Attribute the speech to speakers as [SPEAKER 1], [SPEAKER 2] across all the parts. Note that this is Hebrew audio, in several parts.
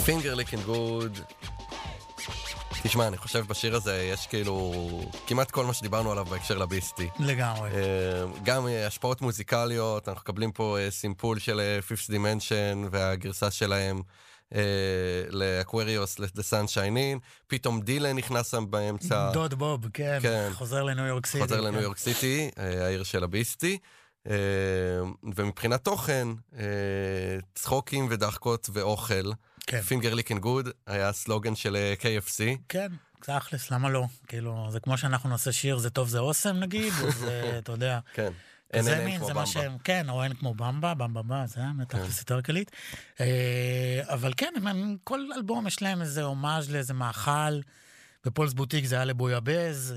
[SPEAKER 1] Finger Licking Good. תשמע, אני חושב בשיר הזה יש כאילו כמעט כל מה שדיברנו עליו בהקשר לביסטי.
[SPEAKER 2] לגמרי.
[SPEAKER 1] גם השפעות מוזיקליות, אנחנו מקבלים פה סימפול של Fifth Dimension והגרסה שלהם לאקווריוס, The Sunshine In, פתאום דילן נכנס שם באמצע.
[SPEAKER 2] דוד בוב, כן, חוזר לניו יורק סיטי.
[SPEAKER 1] חוזר לניו יורק סיטי, העיר של הביסטי. ומבחינת תוכן, צחוקים ודחקות ואוכל, Finger Licking Good היה סלוגן של KFC.
[SPEAKER 2] כן, תכלס, למה לא? כאילו, זה כמו שאנחנו נעשה שיר, זה טוב, זה אוסם נגיד, אז אתה יודע.
[SPEAKER 1] כן.
[SPEAKER 2] אין כמו במבה. כן, או אין כמו במבה, זה היה תכלס יותר קליט. אבל כן, כל אלבום יש להם איזה הומאז' לאיזה מאכל, בפולס בוטיק זה היה לבויאבז,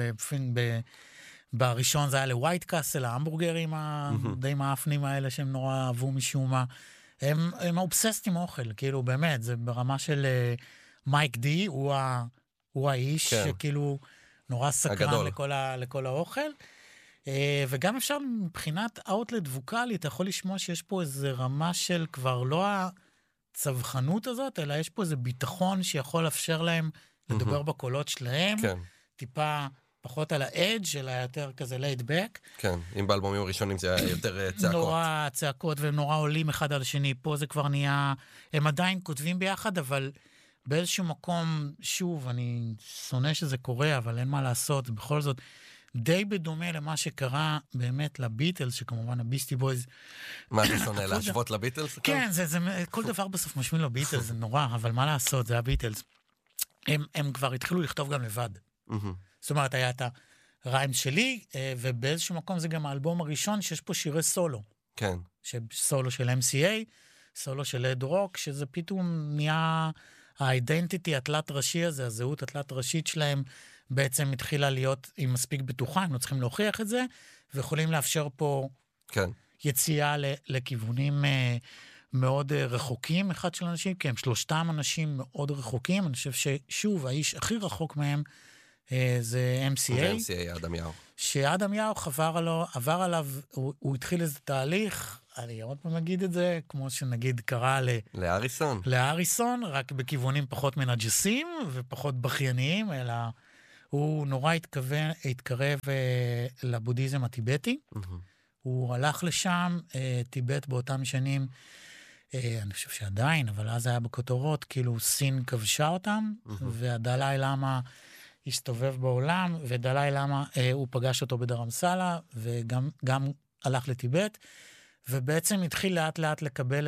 [SPEAKER 2] בראשון זה היה לווייט קאסל, ההמבורגרים די מאפנים האלה שהם נורא אהבו משום מה. הם האובססט עם אוכל, כאילו באמת, זה ברמה של מייק די, הוא האיש שכאילו נורא סקרן לכל האוכל. וגם אפשר מבחינת אאוטלט ווקלי, אתה יכול לשמוע שיש פה איזה רמה של כבר לא הצווחנות הזאת, אלא יש פה איזה ביטחון שיכול לאפשר להם לדבר בקולות שלהם, טיפה פחות על האדג' אלא יותר כזה laid back.
[SPEAKER 1] כן, אם באלבומים הראשונים זה היה יותר צעקות.
[SPEAKER 2] נורא צעקות והם נורא עולים אחד על השני, פה זה כבר נהיה, הם עדיין כותבים ביחד, אבל באיזשהו מקום, שוב, אני שונא שזה קורה, אבל אין מה לעשות, בכל זאת, די בדומה למה שקרה באמת לביטלס, שכמובן הביסטי בויז...
[SPEAKER 1] מה אתה שונא, להשוות לביטלס?
[SPEAKER 2] כן, כל דבר בסוף משמיע לביטלס, זה נורא, אבל מה לעשות, זה הביטלס. הם כבר התחילו לכתוב גם לבד. זאת אומרת, היה את הריימס שלי, ובאיזשהו מקום זה גם האלבום הראשון שיש פה שירי סולו.
[SPEAKER 1] כן.
[SPEAKER 2] סולו של MCA, סולו של אד רוק, שזה פתאום נהיה האידנטיטי התלת ראשי הזה, הזהות התלת ראשית שלהם בעצם התחילה להיות עם מספיק בטוחה, הם לא צריכים להוכיח את זה, ויכולים לאפשר פה יציאה לכיוונים מאוד רחוקים אחד של אנשים, כי הם שלושתם אנשים מאוד רחוקים, אני חושב ששוב, האיש הכי רחוק מהם, זה MCA.
[SPEAKER 1] MCA, אדם יאו.
[SPEAKER 2] שאדם יאו עבר עליו, הוא התחיל איזה תהליך, אני עוד פעם אגיד את זה, כמו שנגיד קרה
[SPEAKER 1] לאריסון.
[SPEAKER 2] לאריסון, רק בכיוונים פחות מנג'סים, ופחות בכייניים, אלא הוא נורא התקרב לבודהיזם הטיבטי. הוא הלך לשם, טיבט באותם שנים, אני חושב שעדיין, אבל אז היה בכותרות, כאילו סין כבשה אותם, והדלאי למה הסתובב בעולם, ודלאי למה הוא פגש אותו בדרמסלה, וגם הלך לטיבט, ובעצם התחיל לאט לאט לקבל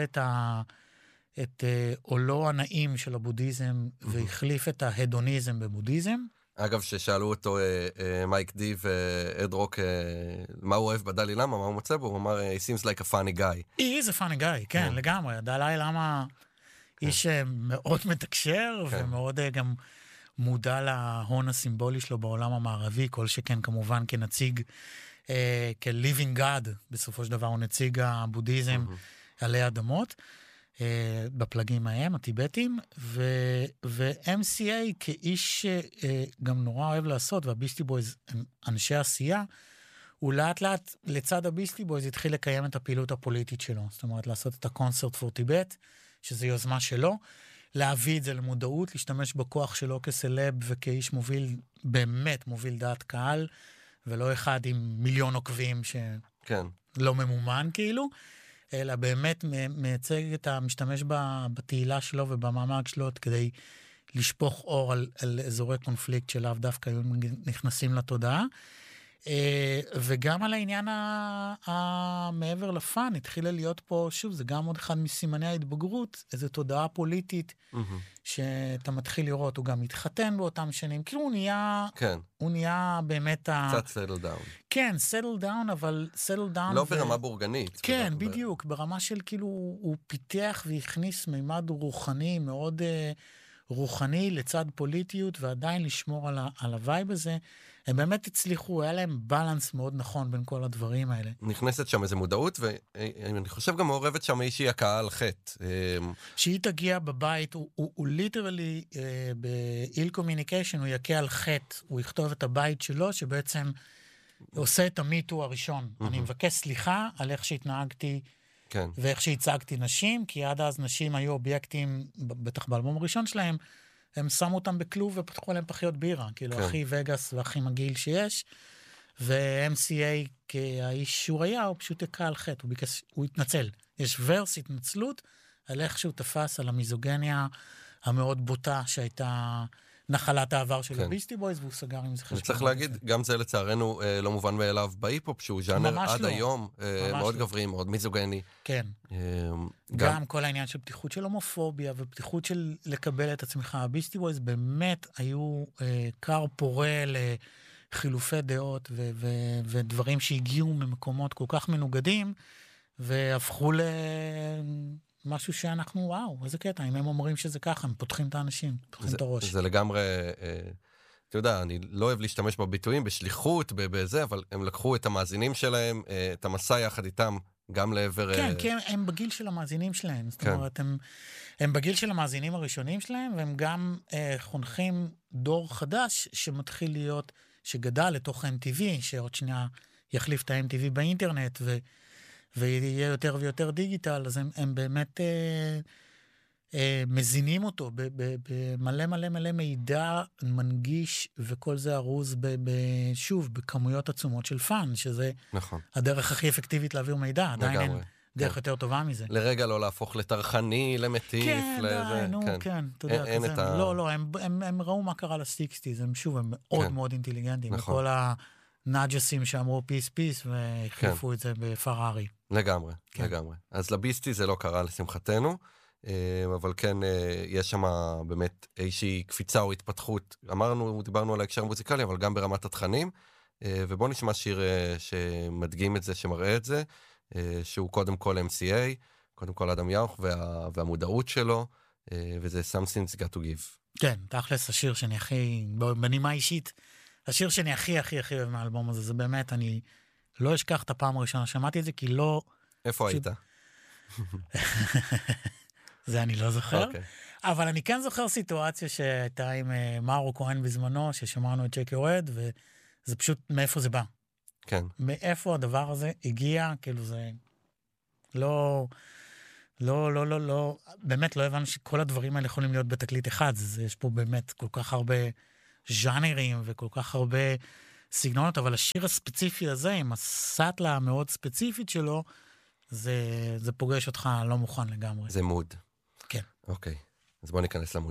[SPEAKER 2] את עולו הנעים של הבודהיזם, והחליף את ההדוניזם בבודהיזם.
[SPEAKER 1] אגב, ששאלו אותו מייק די ואד רוק, מה הוא אוהב בדלי למה, מה הוא מוצא בו, הוא אמר, he seems like a funny guy.
[SPEAKER 2] He is a funny guy, כן, לגמרי. דלאי למה איש מאוד מתקשר, ומאוד גם מודע להון הסימבולי שלו בעולם המערבי, כל שכן כמובן כנציג, כ-living God, בסופו של דבר הוא נציג הבודהיזם עלי אדמות, בפלגים ההם, הטיבטים, ו-MCA כאיש גם נורא אוהב לעשות, והביסטי בויז הם אנשי עשייה, הוא לאט לאט לצד הביסטי בויז התחיל לקיים את הפעילות הפוליטית שלו, זאת אומרת לעשות את הקונצרט פור טיבט, שזה יוזמה שלו, להביא את זה למודעות, להשתמש בכוח שלו כסלב וכאיש מוביל, באמת מוביל דעת קהל, ולא אחד עם מיליון עוקבים שלא ממומן כאילו, אלא באמת מייצג את המשתמש בתהילה שלו ובמאמר שלו, כדי לשפוך אור על אזורי קונפליקט שלאו דווקא היו נכנסים לתודעה, וגם על העניין המעבר לפן, התחילה להיות פה, שוב, זה גם עוד אחד מסימני ההתבגרות, איזו תודעה פוליטית, שאתה מתחיל לראות, הוא גם מתחתן באותם שנים, כאילו הוא נהיה באמת
[SPEAKER 1] קצת סטל דאון.
[SPEAKER 2] כן, סטל דאון, אבל סטל דאון...
[SPEAKER 1] לא ברמה בורגנית.
[SPEAKER 2] כן, בדיוק, ברמה של כאילו, הוא פיתח והכניס מימד רוחני, מאוד רוחני לצד פוליטיות, ועדיין לשמור על הווייב הזה, הם באמת הצליחו, היה להם בלנס מאוד נכון בין כל הדברים האלה.
[SPEAKER 1] נכנסת שם איזו מודעות, ואני חושב גם מעורבת שם אישי הקהל חטא.
[SPEAKER 2] שהיא תגיע בבית, הוא ליטרלי באיל קומיוניקיישן, הוא יקה על חטא, הוא יכתוב את הבית שלו, שבעצם עושה את המיטו הראשון. אני מבקש סליחה על איך שהתנהגתי
[SPEAKER 1] כן.
[SPEAKER 2] ואיך שהצגתי נשים, כי עד אז נשים היו אובייקטים, בטח באלבום הראשון שלהם, הם שמו אותם בכלוב ופתחו עליהם פחיות בירה, כאילו
[SPEAKER 1] כן.
[SPEAKER 2] הכי וגאס והכי מגעיל שיש, ו-MCA כאיש שהוא היה, הוא פשוט הקה על חטא, הוא התנצל. יש ורס התנצלות על איך שהוא תפס על המיזוגניה המאוד בוטה שהייתה נחלת העבר של הביסטי בויז, והוא סגר עם זה חשבון.
[SPEAKER 1] אני צריך להגיד, גם זה לצערנו לא מובן מאליו בהיפ-הופ, שהוא ז'אנר עד היום מאוד גברי, מאוד מיזוגני.
[SPEAKER 2] כן. גם כל העניין של פתיחות של הומופוביה, ופתיחות של לקבל את עצמך. הביסטי בויז באמת היו קר פורה לחילופי דעות, ודברים שהגיעו ממקומות כל כך מנוגדים, והפכו משהו שאנחנו, וואו, איזה קטע, אם הם אומרים שזה ככה, הם פותחים את האנשים, פותחים את הראש.
[SPEAKER 1] זה לגמרי, אתה יודע, אני לא אוהב להשתמש בביטויים, בשליחות, בזה, אבל הם לקחו את המאזינים שלהם, את המסע יחד איתם, גם לעבר...
[SPEAKER 2] כן, כי הם בגיל של המאזינים שלהם, זאת אומרת, הם בגיל של המאזינים הראשונים שלהם, והם גם חונכים דור חדש שמתחיל להיות, שגדל לתוך MTV, שעוד שנייה יחליף את ה-MTV באינטרנט, ויהיה יותר ויותר דיגיטל, אז הם באמת מזינים אותו במלא מלא מלא מידע מנגיש, וכל זה ארוז שוב, בכמויות עצומות של פאן, שזה
[SPEAKER 1] נכון.
[SPEAKER 2] הדרך הכי אפקטיבית להעביר מידע, עדיין אין דרך יותר טובה מזה.
[SPEAKER 1] לרגע לא להפוך לטרחני, למטיף,
[SPEAKER 2] כן, די, נו, כן, אתה יודע, כזה. לא, הם ראו מה קרה לסיקסטיז, הם שוב, הם מאוד מאוד אינטליגנטים, וכל נאג'סים שאמרו פיס פיס, והחליפו את זה בפרארי.
[SPEAKER 1] לגמרי, לגמרי. אז לביסטי זה לא קרה לשמחתנו, אבל כן, יש שם באמת איזושהי קפיצה או התפתחות. דיברנו על ההקשר מוזיקלי, אבל גם ברמת התכנים, ובואו נשמע שיר שמדגים את זה, שמראה את זה, שהוא קודם כל MCA, קודם כל אדם יאוך והמודעות שלו, וזה Something's Got to Give.
[SPEAKER 2] כן, תכלס השיר שאני הכי, בנימה אישית, השיר שאני הכי אוהב מהאלבום הזה, זה באמת, אני לא אשכח את הפעם הראשונה, שמעתי את זה כי לא...
[SPEAKER 1] איפה היית?
[SPEAKER 2] זה אני לא זוכר, אבל אני כן זוכר סיטואציה שהייתה עם מארו כהן בזמנו, ששמענו את צ'קי אוהד, וזה פשוט מאיפה זה בא.
[SPEAKER 1] כן.
[SPEAKER 2] מאיפה הדבר הזה הגיע, כאילו זה לא, באמת לא הבנו שכל הדברים האלה יכולים להיות בתקליט אחד, יש פה באמת כל כך הרבה ז'אנרים וכל כך הרבה סגנונות, אבל השיר הספציפי הזה, עם הסטלה המאוד ספציפית שלו, זה פוגש אותך לא מוכן לגמרי.
[SPEAKER 1] זה מוד.
[SPEAKER 2] כן.
[SPEAKER 1] אוקיי, אז בוא ניכנס למוד.